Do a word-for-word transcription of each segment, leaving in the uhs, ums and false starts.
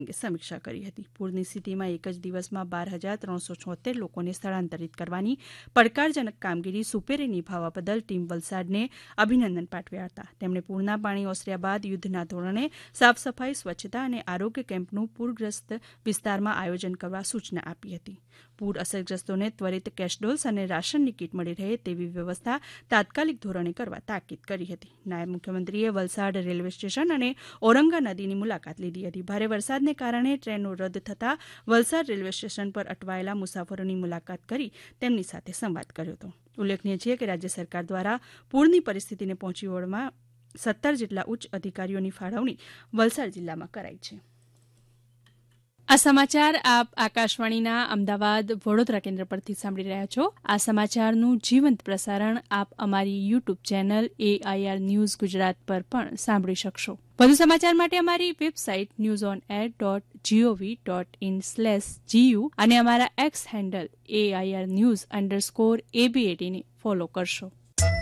સમીક્ષા કરી હતી. પૂરની સ્થિતિમાં એક જ દિવસમાં બાર હજાર ત્રણસો છોતેર લોકોને સ્થળાંતરિત કરવાની પડકારજનક કામગીરી સુપેરે નિભાવવા બદલ ટીમ વલસાડને અભિનંદન પાઠવ્યા હતા. તેમણે પૂરના પાણી ઓસર્યા બાદ યુદ્ધના ધોરણે સાફ સફાઈ, સ્વચ્છતા અને આરોગ્ય કેમ્પનું પૂરગ્રસ્ત વિસ્તારમાં આયોજન કરવા સૂચના આપી હતી. પૂર અસરગ્રસ્તોને ત્વરિત કેશડોલ્સ અને રાશનની કીટ મળી રહે તેવી વ્યવસ્થા તાત્કાલિક ધોરણે કરવા તાકીદ કરી હતી. નાયબ મુખ્યમંત્રીએ વલસાડ રેલવે સ્ટેશન અને ઔરંગા નદીની મુલાકાત લીધી હતી. ભારે વરસાદને કારણે ટ્રેનો રદ થતા વલસાડ રેલવે સ્ટેશન પર અટવાયેલા મુસાફરોની મુલાકાત કરી તેમની સાથે સંવાદ કર્યો હતો. ઉલ્લેખનીય છે કે રાજ્ય સરકાર દ્વારા પૂરની પરિસ્થિતિને પહોંચી વળવા સત્તર જેટલા ઉચ્ચ અધિકારીઓની ફાળવણી વલસાડ જિલ્લામાં કરાઈ છે. આ સમાચાર આપ આકાશવાણીના અમદાવાદ વડોદરા કેન્દ્ર પરથી સાંભળી રહ્યા છો. આ સમાચારનું જીવંત પ્રસારણ આપ અમારી YouTube channel AIR news Gujarat પર પણ સાંભળી શકશો. વધુ સમાચાર માટે અમારી website news on air dot GOV dot in slash GU અને અમારા x handle AIR news underscore એબીએટીને follow કરશો.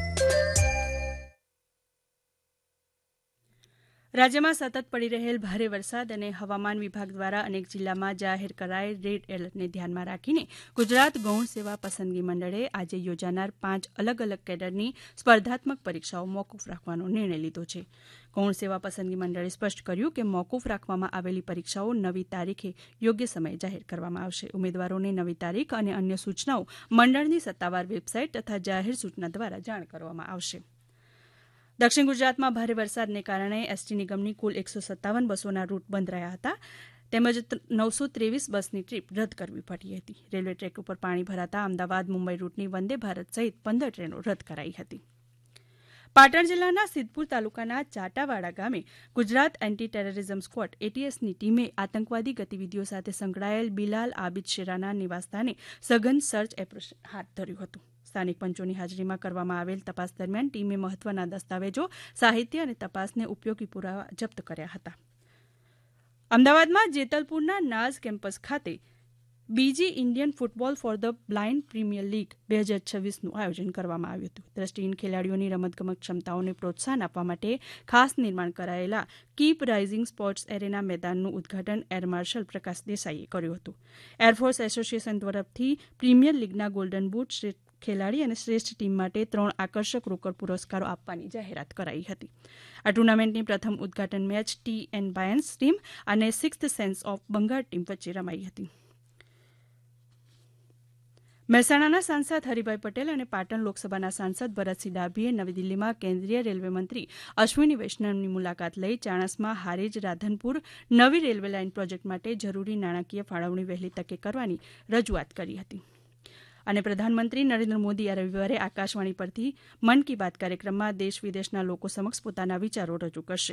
રાજ્યમાં સતત પડી રહેલ ભારે વરસાદ અને હવામાન વિભાગ દ્વારા અનેક જિલ્લામાં જાહેર કરાયેલ રેડ એલર્ટને ધ્યાનમાં રાખીને ગુજરાત ગૌણ સેવા પસંદગી મંડળે આજે યોજાનાર પાંચ અલગ અલગ કેડરની સ્પર્ધાત્મક પરીક્ષાઓ મોકૂફ રાખવાનો નિર્ણય લીધો છે. ગૌણ સેવા પસંદગી મંડળે સ્પષ્ટ કર્યું કે મોકૂફ રાખવામાં આવેલી પરીક્ષાઓ નવી તારીખે યોગ્ય સમયે જાહેર કરવામાં આવશે. ઉમેદવારોને નવી તારીખ અને અન્ય સૂચનાઓ મંડળની સત્તાવાર વેબસાઇટ તથા જાહેર સૂચના દ્વારા જાણ કરવામાં આવશે. દક્ષિણ ગુજરાતમાં ભારે વરસાદને કારણે એસટી નિગમની કુલ એકસો સત્તાવન બસોના રૂટ બંધ રહ્યા હતા તેમજ નવસો ત્રેવીસ બસની ટ્રીપ રદ કરવી પડી હતી. રેલવે ટ્રેક ઉપર પાણી ભરાતા અમદાવાદ મુંબઈ રૂટની વંદે ભારત સહિત પંદર ટ્રેનો રદ કરાઈ હતી. પાટણ જિલ્લાના સિદ્ધપુર તાલુકાના ચાટાવાડા ગામે ગુજરાત એન્ટી ટેરરિઝમ સ્ક્વોડ એટીએસની ટીમે આતંકવાદી ગતિવિધિઓ સાથે સંકળાયેલ બિલાલ આબિદ શેરાના નિવાસસ્થાને સઘન સર્ચ ઓપરેશન હાથ ધર્યું હતું. સ્થાનિક પંચોની હાજરીમાં કરવામાં આવેલ તપાસ દરમિયાન ટીમે મહત્વના દસ્તાવેજો, સાહિત્ય અને તપાસને ઉપયોગી પુરાવા જપ્ત કર્યા હતા. અમદાવાદમાં જેતલપુરના નાઝ કેમ્પસ ખાતે બીજી Indian football for the blind premier league બે હજાર છવ્વીસનું આયોજન કરવામાં આવ્યું હતું. દ્રષ્ટિહીન ખેલાડીઓની રમતગમત ક્ષમતાઓને પ્રોત્સાહન આપવા માટે ખાસ નિર્માણ કરાયેલા કીપ રાઇઝિંગ સ્પોર્ટ્સ એરેના મેદાનનું ઉદઘાટન એર માર્શલ પ્રકાશ દેસાઈએ કર્યું હતું. એરફોર્સ એસોસિએશન તરફથી પ્રીમિયર લીગના ગોલ્ડન બુટ ખેલાડી અને શ્રેષ્ઠ ટીમ માટે ત્રણ આકર્ષક રોકડ પુરસ્કારો આપવાની જાહેરાત કરાઈ હતી. આ ટુર્નામેન્ટની પ્રથમ ઉદઘાટન મેચ ટી એન બાયન્સ ટીમ અને sixth sense of Bengal team વચ્ચે રમાઈ હતી. મહેસાણાના સાંસદ હરિભાઈ પટેલ અને પાટણ લોકસભાના સાંસદ ભરતસિંહ ડાભીએ નવી દિલ્હીમાં કેન્દ્રીય રેલવે મંત્રી અશ્વિની વૈષ્ણવની મુલાકાત લઈ ચાણસ્મા હારીજ રાધનપુર નવી રેલવે લાઇન પ્રોજેક્ટ માટે જરૂરી નાણાકીય ફાળવણી વહેલી તકે કરવાની રજૂઆત કરી હતી. અને પ્રધાનમંત્રી નરેન્દ્ર મોદી આ રવિવારે આકાશવાણી પરથી મન કી બાત કાર્યક્રમમાં દેશ વિદેશના લોકો સમક્ષ પોતાના વિચારો રજૂ કરશે.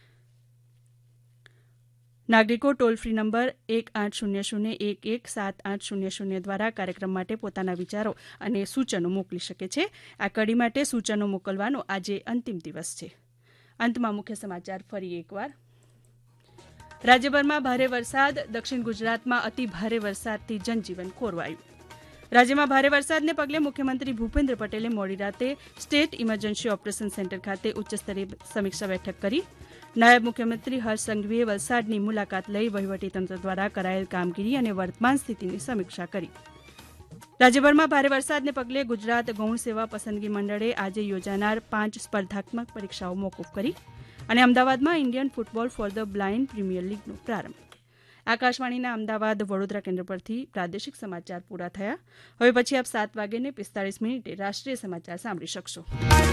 નાગરિકો ટોલ ફ્રી નંબર એક આઠ શૂન્ય શૂન્ય એક એક સાત આઠ શૂન્ય શૂન્ય દ્વારા કાર્યક્રમ માટે પોતાના વિચારો અને સૂચનો મોકલી શકે છે. આ કડી માટે સૂચનો મોકલવાનો આજે અંતિમ દિવસ છે. અંતમાં મુખ્ય સમાચાર ફરી એકવાર. રાજ્યભરમાં ભારે વરસાદ, દક્ષિણ ગુજરાતમાં અતિ ભારે વરસાદથી જનજીવન ખોરવાયું. રાજ્યમાં ભારે વરસાદને પગલે મુખ્યમંત્રી ભૂપેન્દ્ર પટેલે મોડી રાતે સ્ટેટ ઇમરજન્સી ઓપરેશન સેન્ટર ખાતે ઉચ્ચસ્તરીય સમીક્ષા બેઠક કરી. નાયબ મુખ્યમંત્રી હર્ષ સંઘવીએ વલસાડની મુલાકાત લઈ વહીવટીતંત્ર દ્વારા કરાયેલ કામગીરી અને વર્તમાન સ્થિતિની સમીક્ષા કરી. રાજ્યભરમાં ભારે વરસાદને પગલે ગુજરાત ગૌણ સેવા પસંદગી મંડળે આજે યોજાનાર પાંચ સ્પર્ધાત્મક પરીક્ષાઓ મોકૂફ કરી. અને અમદાવાદમાં Indian football for the blind premier લીગનો પ્રારંભ. આકાશવાણીના અમદાવાદ વડોદરા કેન્દ્ર પરથી પ્રાદેશિક સમાચાર પૂરા થયા. હવે પછી આપ સાત વાગ્યે પિસ્તાળીસ મિનિટે રાષ્ટ્રીય સમાચાર સાંભળી શકશો.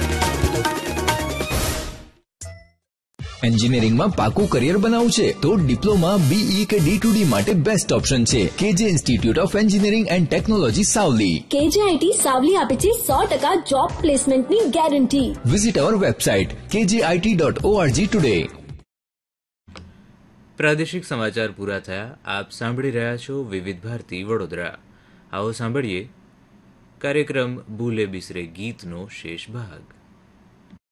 એન્જિનિયરિંગમાં પાકું કરિયર બનાવવું છે તો ડિપ્લોમા, બીઈ કે ડી ટુ ડી માટે બેસ્ટ ઓપ્શન છે કેજે institute of engineering and technology Savli. કેજે આઈટી સાવલી આપે છે સો ટકા જોબ પ્લેસમેન્ટની ગેરંટી. વિઝિટ અવર વેબસાઇટ કેજે આઈટી ડોટ ઓઆરજી ટુડે. પ્રાદેશિક સમાચાર પૂરા થયા. આપ સાંભળી રહ્યા છો વિવિધ ભારતી વડોદરા. આવો સાંભળીએ કાર્યક્રમ ભૂલે બિસરે ગીતનો શેષ ભાગ.